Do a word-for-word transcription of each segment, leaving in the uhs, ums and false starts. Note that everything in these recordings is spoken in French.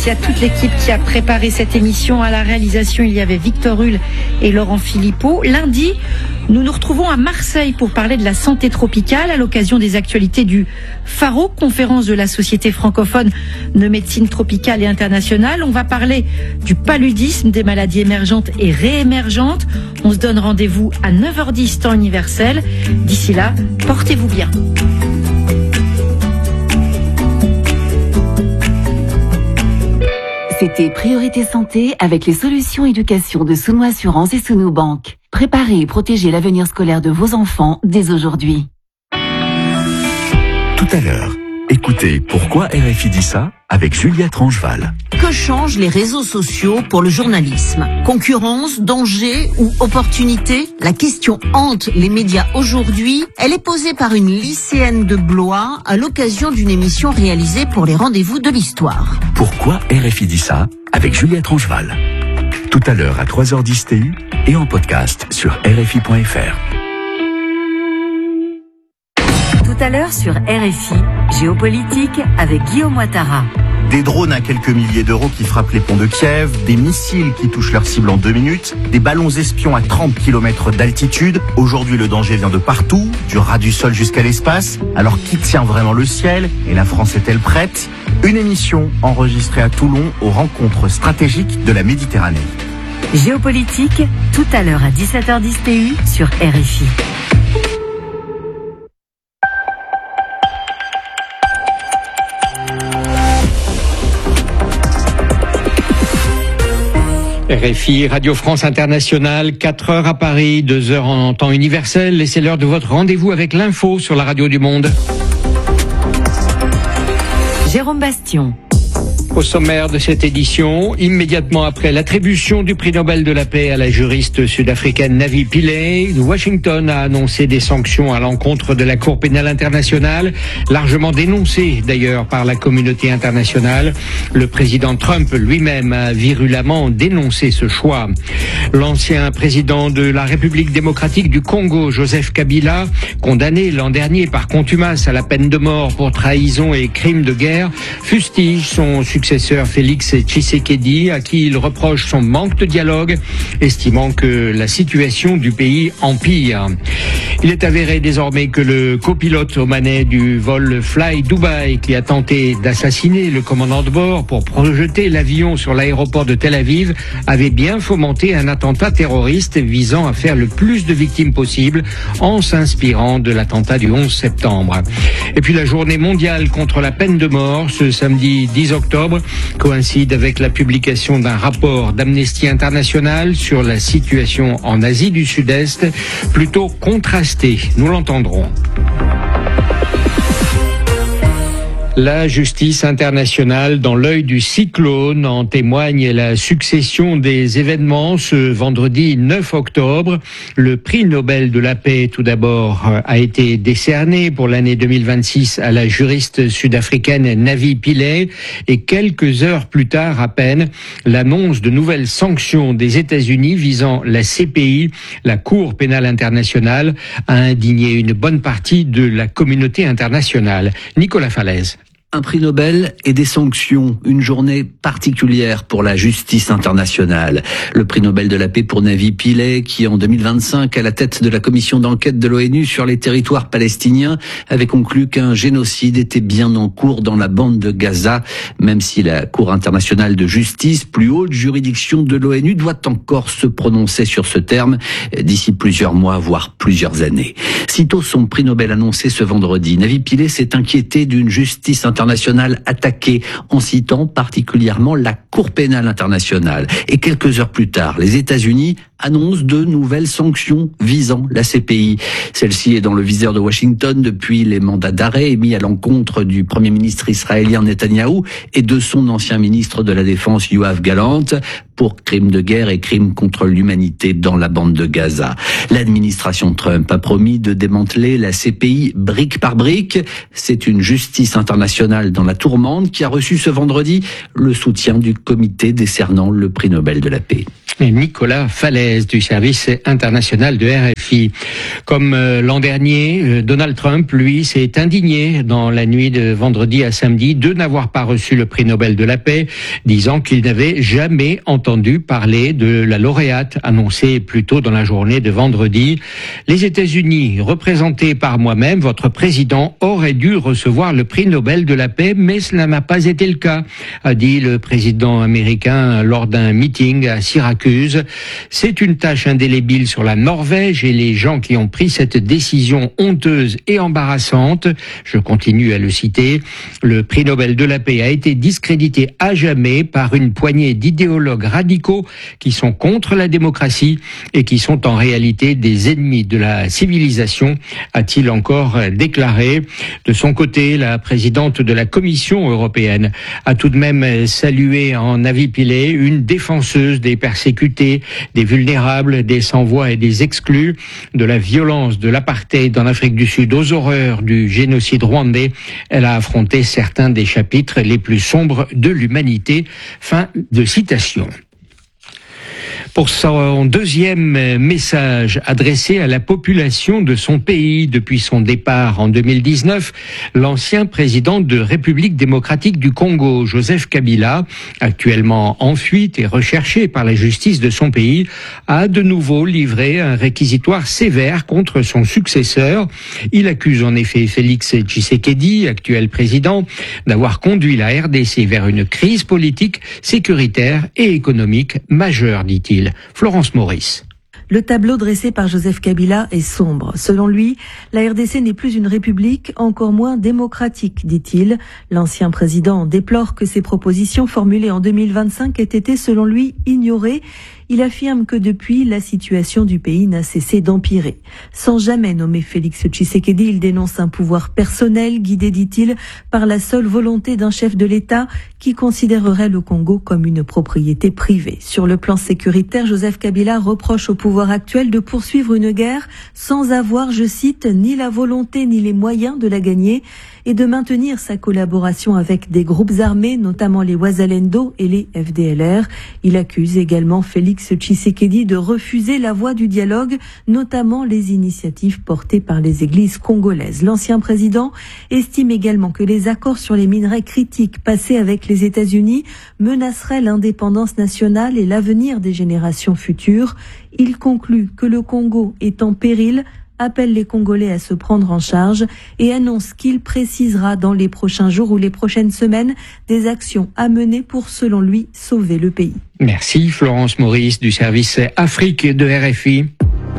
Merci à toute l'équipe qui a préparé cette émission. À la réalisation, il y avait Victor Hull et Laurent Philippot. Lundi, nous nous retrouvons à Marseille pour parler de la santé tropicale à l'occasion des actualités du Pharo, conférence de la Société francophone de médecine tropicale et internationale. On va parler du paludisme, des maladies émergentes et réémergentes. On se donne rendez-vous à neuf heures dix temps universel. D'ici là, portez-vous bien. C'était Priorité Santé avec les solutions éducation de Souno Assurance et Souno Banque. Préparez et protégez l'avenir scolaire de vos enfants dès aujourd'hui. Tout à l'heure, écoutez Pourquoi R F I dit ça avec Juliette Rangeval. Que changent les réseaux sociaux pour le journalisme ? Concurrence, danger ou opportunité ? La question hante les médias aujourd'hui. Elle est posée par une lycéenne de Blois à l'occasion d'une émission réalisée pour les rendez-vous de l'histoire. Pourquoi R F I dit ça avec Juliette Rangeval. Tout à l'heure à trois heures dix T U et en podcast sur R F I point F R. Tout à l'heure sur R F I, Géopolitique avec Guillaume Ouattara. Des drones à quelques milliers d'euros qui frappent les ponts de Kiev, des missiles qui touchent leur cible en deux minutes, des ballons espions à trente kilomètres d'altitude. Aujourd'hui, le danger vient de partout, du ras du sol jusqu'à l'espace. Alors, qui tient vraiment le ciel ? Et la France est-elle prête ? Une émission enregistrée à Toulon aux rencontres stratégiques de la Méditerranée. Géopolitique, tout à l'heure à dix-sept heures dix T U sur R F I. R F I, Radio France Internationale, quatre heures à Paris, deux heures en temps universel. Et c'est l'heure de votre rendez-vous avec l'info sur la radio du monde. Jérôme Bastion. Au sommaire de cette édition, immédiatement après l'attribution du prix Nobel de la paix à la juriste sud-africaine Navi Pillay, Washington a annoncé des sanctions à l'encontre de la Cour pénale internationale, largement dénoncées d'ailleurs par la communauté internationale. Le président Trump lui-même a virulemment dénoncé ce choix. L'ancien président de la République démocratique du Congo, Joseph Kabila, condamné l'an dernier par contumace à la peine de mort pour trahison et crimes de guerre, fustige son successeur Félix Tshisekedi, à qui il reproche son manque de dialogue, estimant que la situation du pays empire. Il est avéré désormais que le copilote aux manettes du vol Fly Dubai, qui a tenté d'assassiner le commandant de bord pour projeter l'avion sur l'aéroport de Tel Aviv, avait bien fomenté un attentat terroriste visant à faire le plus de victimes possible en s'inspirant de l'attentat du onze septembre. Et puis la journée mondiale contre la peine de mort, ce samedi dix octobre, coïncide avec la publication d'un rapport d'Amnesty International sur la situation en Asie du Sud-Est, plutôt contrastée. Nous l'entendrons. La justice internationale dans l'œil du cyclone, en témoigne la succession des événements ce vendredi neuf octobre. Le prix Nobel de la paix, tout d'abord, a été décerné pour l'année deux mille vingt-six à la juriste sud-africaine Navi Pillay, et quelques heures plus tard à peine, l'annonce de nouvelles sanctions des États-Unis visant la C P I, la Cour pénale internationale, a indigné une bonne partie de la communauté internationale. Nicolas Falaise. Un prix Nobel et des sanctions, une journée particulière pour la justice internationale. Le prix Nobel de la paix pour Navi Pillay, qui en deux mille vingt-cinq, à la tête de la commission d'enquête de l'ONU sur les territoires palestiniens, avait conclu qu'un génocide était bien en cours dans la bande de Gaza, même si la Cour internationale de justice, plus haute juridiction de l'ONU, doit encore se prononcer sur ce terme d'ici plusieurs mois, voire plusieurs années. Sitôt son prix Nobel annoncé ce vendredi, Navi Pillay s'est inquiété d'une justice internationale internationale attaquée, en citant particulièrement la Cour pénale internationale. Et quelques heures plus tard, les États-Unis annoncent de nouvelles sanctions visant la C P I. Celle-ci est dans le viseur de Washington depuis les mandats d'arrêt émis à l'encontre du Premier ministre israélien Netanyahou et de son ancien ministre de la Défense Yoav Gallant pour crimes de guerre et crimes contre l'humanité dans la bande de Gaza. L'administration Trump a promis de démanteler la C P I brique par brique. C'est une justice internationale dans la tourmente qui a reçu ce vendredi le soutien du comité décernant le prix Nobel de la paix. Et Nicolas Falaise du service international de R F I. Comme euh, l'an dernier, euh, Donald Trump, lui, s'est indigné dans la nuit de vendredi à samedi de n'avoir pas reçu le prix Nobel de la paix, disant qu'il n'avait jamais entendu parler de la lauréate annoncée plus tôt dans la journée de vendredi. Les États-Unis, représentés par moi-même, votre président aurait dû recevoir le prix Nobel de la paix, mais cela n'a pas été le cas, a dit le président américain lors d'un meeting à Syracuse. C'est une tâche indélébile sur la Norvège et les gens qui ont pris cette décision honteuse et embarrassante. Je continue à le citer. Le prix Nobel de la paix a été discrédité à jamais par une poignée d'idéologues radicaux qui sont contre la démocratie et qui sont en réalité des ennemis de la civilisation, a-t-il encore déclaré. De son côté, la présidente de la Commission européenne a tout de même salué en Navi Pillay une défenseuse des persécutés, des vulnérables, des sans-voix et des exclus, de la violence de l'apartheid en Afrique du Sud aux horreurs du génocide rwandais. Elle a affronté certains des chapitres les plus sombres de l'humanité. Fin de citation. Pour son deuxième message adressé à la population de son pays depuis son départ en deux mille dix-neuf, l'ancien président de République démocratique du Congo, Joseph Kabila, actuellement en fuite et recherché par la justice de son pays, a de nouveau livré un réquisitoire sévère contre son successeur. Il accuse en effet Félix Tshisekedi, actuel président, d'avoir conduit la R D C vers une crise politique, sécuritaire et économique majeure, dit-il. Florence Maurice. Le tableau dressé par Joseph Kabila est sombre. Selon lui, la R D C n'est plus une république, encore moins démocratique, dit-il. L'ancien président déplore que ses propositions formulées en deux mille vingt-cinq aient été, selon lui, ignorées. Il affirme que depuis, la situation du pays n'a cessé d'empirer. Sans jamais nommer Félix Tshisekedi, il dénonce un pouvoir personnel guidé, dit-il, par la seule volonté d'un chef de l'État qui considérerait le Congo comme une propriété privée. Sur le plan sécuritaire, Joseph Kabila reproche au pouvoir actuel de poursuivre une guerre sans avoir, je cite, ni la volonté ni les moyens de la gagner et de maintenir sa collaboration avec des groupes armés, notamment les Wazalendo et les F D L R. Il accuse également Félix Tshisekedi de refuser la voie du dialogue, notamment les initiatives portées par les églises congolaises. L'ancien président estime également que les accords sur les minerais critiques passés avec les États-Unis menaceraient l'indépendance nationale et l'avenir des générations futures. Il conclut que le Congo est en péril, appelle les Congolais à se prendre en charge et annonce qu'il précisera dans les prochains jours ou les prochaines semaines des actions à mener pour, selon lui, sauver le pays. Merci Florence Maurice du service Afrique de R F I.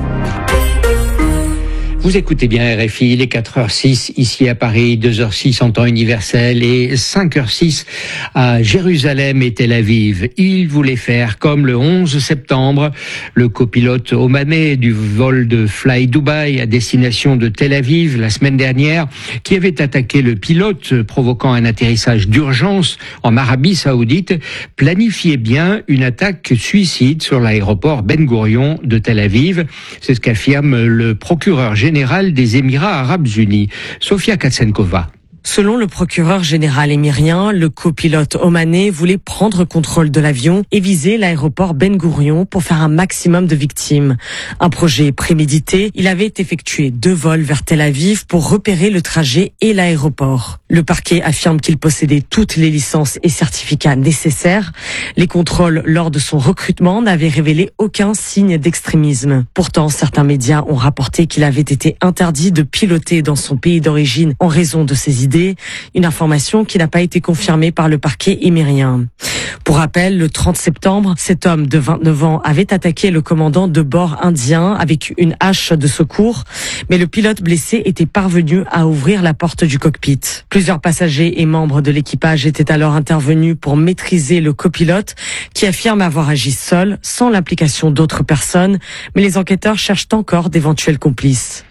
Vous écoutez bien R F I, il est quatre heures six ici à Paris, deux heures six en temps universel et cinq heures six à Jérusalem et Tel Aviv. Il voulait faire comme le onze septembre, le copilote omanais du vol de Fly Dubai à destination de Tel Aviv la semaine dernière, qui avait attaqué le pilote provoquant un atterrissage d'urgence en Arabie Saoudite, planifiait bien une attaque suicide sur l'aéroport Ben Gourion de Tel Aviv. C'est ce qu'affirme le procureur général des Émirats arabes unis, Sofia Katsenkova. Selon le procureur général émirien, le copilote omanais voulait prendre contrôle de l'avion et viser l'aéroport Ben Gourion pour faire un maximum de victimes. Un projet prémédité, il avait effectué deux vols vers Tel Aviv pour repérer le trajet et l'aéroport. Le parquet affirme qu'il possédait toutes les licences et certificats nécessaires. Les contrôles lors de son recrutement n'avaient révélé aucun signe d'extrémisme. Pourtant, certains médias ont rapporté qu'il avait été interdit de piloter dans son pays d'origine en raison de ses idées. Une information qui n'a pas été confirmée par le parquet émirien. Pour rappel, le trente septembre, cet homme de vingt-neuf ans avait attaqué le commandant de bord indien avec une hache de secours, mais le pilote blessé était parvenu à ouvrir la porte du cockpit. Plusieurs passagers et membres de l'équipage étaient alors intervenus pour maîtriser le copilote, qui affirme avoir agi seul, sans l'implication d'autres personnes, mais les enquêteurs cherchent encore d'éventuels complices.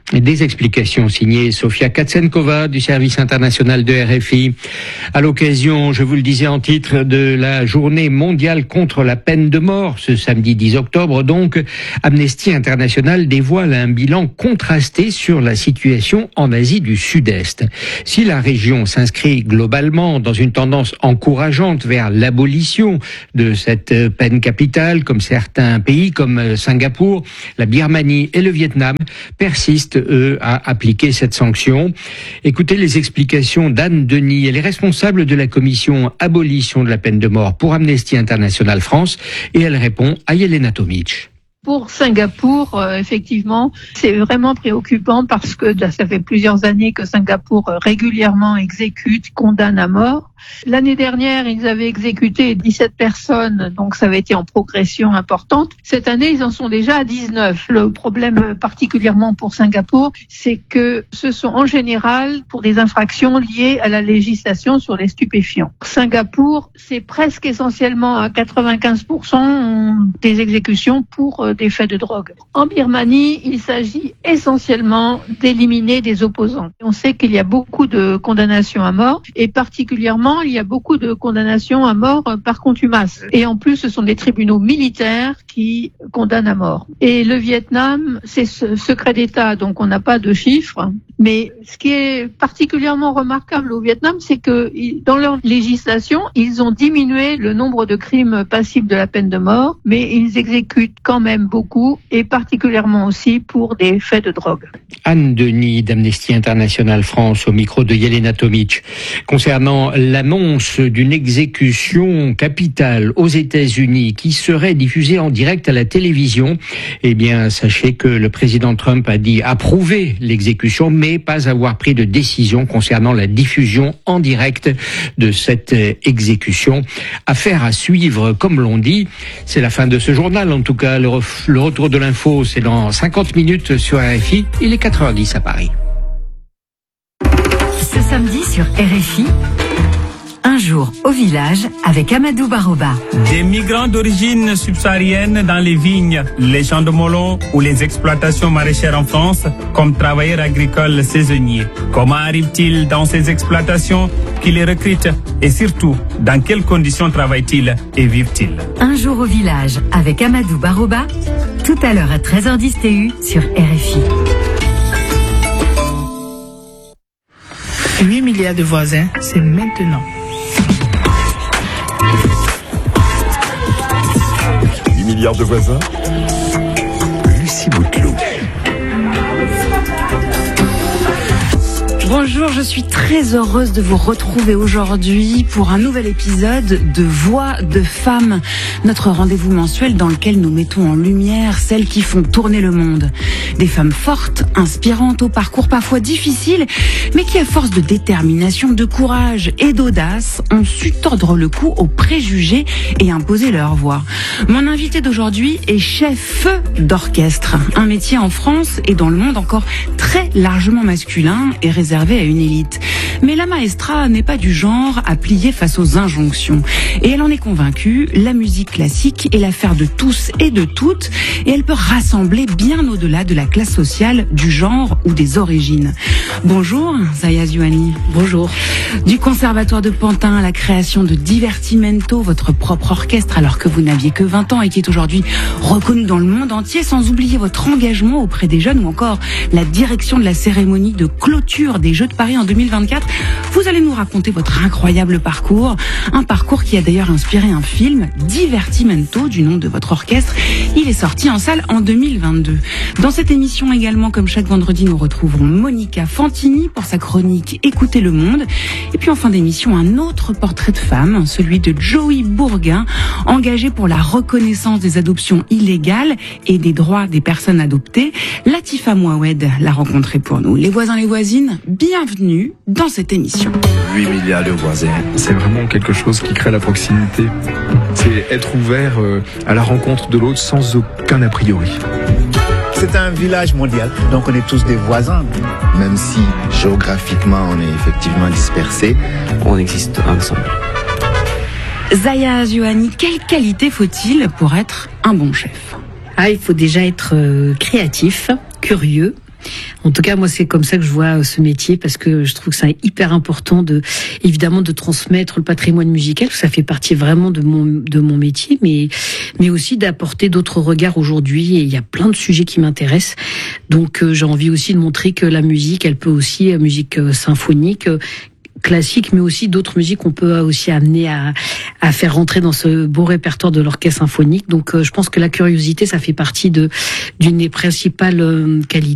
Des explications signées Sofia Katsenkova du service international de R F I. À l'occasion, je vous le disais en titre, de la journée mondiale contre la peine de mort, ce samedi dix octobre donc, Amnesty International dévoile un bilan contrasté sur la situation en Asie du Sud-Est. Si la région s'inscrit globalement dans une tendance encourageante vers l'abolition de cette peine capitale, comme certains pays comme Singapour, la Birmanie et le Vietnam persistent eux, à appliquer cette sanction. Écoutez les explications d'Anne Denis. Elle est responsable de la commission abolition de la peine de mort pour Amnesty International France et elle répond à Yelena Tomic. Pour Singapour, euh, effectivement, c'est vraiment préoccupant parce que ça fait plusieurs années que Singapour euh, régulièrement exécute, condamne à mort. L'année dernière, ils avaient exécuté dix-sept personnes, donc ça avait été en progression importante. Cette année, ils en sont déjà à dix-neuf. Le problème particulièrement pour Singapour, c'est que ce sont en général pour des infractions liées à la législation sur les stupéfiants. Singapour, c'est presque essentiellement à quatre-vingt-quinze pour cent des exécutions pour euh, des faits de drogue. En Birmanie, il s'agit essentiellement d'éliminer des opposants. On sait qu'il y a beaucoup de condamnations à mort et particulièrement il y a beaucoup de condamnations à mort par contumace. Et en plus, ce sont des tribunaux militaires qui condamnent à mort. Et le Vietnam, c'est ce secret d'État, donc on n'a pas de chiffres. Mais ce qui est particulièrement remarquable au Vietnam, c'est que dans leur législation, ils ont diminué le nombre de crimes passibles de la peine de mort, mais ils exécutent quand même beaucoup, et particulièrement aussi pour des faits de drogue. Anne Denis d'Amnesty International France au micro de Yelena Tomic. Concernant l'annonce d'une exécution capitale aux États-Unis qui serait diffusée en direct à la télévision, eh bien, sachez que le président Trump a dit approuver l'exécution, mais pas avoir pris de décision concernant la diffusion en direct de cette exécution. Affaire à suivre, comme l'on dit. C'est la fin de ce journal, en tout cas. Le, ref- le retour de l'info, c'est dans cinquante minutes sur R F I. Il est quatre heures dix à Paris. Ce samedi sur R F I, un jour au village avec Amadou Baroba. Des migrants d'origine subsaharienne dans les vignes, les champs de melon ou les exploitations maraîchères en France comme travailleurs agricoles saisonniers. Comment arrivent-ils dans ces exploitations? Qui les recrutent? Et surtout, dans quelles conditions travaillent-ils et vivent-ils? Un jour au village avec Amadou Baroba, tout à l'heure à treize heures dix T U sur R F I. huit milliards de voisins, c'est maintenant. huit milliards de voisins. Lucie Bouteloup. Bonjour, je suis très heureuse de vous retrouver aujourd'hui pour un nouvel épisode de Voix de femmes, notre rendez-vous mensuel dans lequel nous mettons en lumière celles qui font tourner le monde. Des femmes fortes, inspirantes, au parcours parfois difficile, mais qui à force de détermination, de courage et d'audace ont su tordre le cou aux préjugés et imposer leur voix. Mon invité d'aujourd'hui est chef d'orchestre, un métier en France et dans le monde encore très largement masculin et réservé à une élite. Mais la maestra n'est pas du genre à plier face aux injonctions. Et elle en est convaincue, la musique classique est l'affaire de tous et de toutes, et elle peut rassembler bien au-delà de la classe sociale, du genre ou des origines. Bonjour, Zaya Ziouani. Bonjour. Du Conservatoire de Pantin à la création de Divertimento, votre propre orchestre alors que vous n'aviez que vingt ans et qui est aujourd'hui reconnu dans le monde entier, sans oublier votre engagement auprès des jeunes ou encore la direction de la cérémonie de clôture des Jeux de Paris en deux mille vingt-quatre. Vous allez nous raconter votre incroyable parcours, un parcours qui a d'ailleurs inspiré un film, Divertimento, du nom de votre orchestre. Il est sorti en salle en deux mille vingt-deux. Dans cette émission également, comme chaque vendredi, nous retrouverons Monica Fantini pour sa chronique Écoutez le monde. Et puis en fin d'émission, un autre portrait de femme, celui de Joey Bourguin, engagée pour la reconnaissance des adoptions illégales et des droits des personnes adoptées. Latifa Mouawed l'a rencontrée pour nous. Les voisins, les voisines, bienvenue dans cette émission. huit milliards de voisins. C'est vraiment quelque chose qui crée la proximité. C'est être ouvert à la rencontre de l'autre sans aucun a priori. C'est un village mondial, donc on est tous des voisins. Même si géographiquement on est effectivement dispersés, on existe ensemble. Zaya Ziouani, quelle qualité faut-il pour être un bon chef? Ah, il faut déjà être euh, créatif, curieux, En tout cas, moi, c'est comme ça que je vois ce métier, parce que je trouve que c'est hyper important de, évidemment, de transmettre le patrimoine musical. Ça fait partie vraiment de mon de mon métier, mais mais aussi d'apporter d'autres regards aujourd'hui. Et il y a plein de sujets qui m'intéressent. Donc, euh, j'ai envie aussi de montrer que la musique, elle peut aussi, euh, musique euh, symphonique, euh, classique, mais aussi d'autres musiques qu'on peut aussi amener à, à faire rentrer dans ce beau répertoire de l'orchestre symphonique. Donc, euh, je pense que la curiosité, ça fait partie de d'une des principales euh, qualités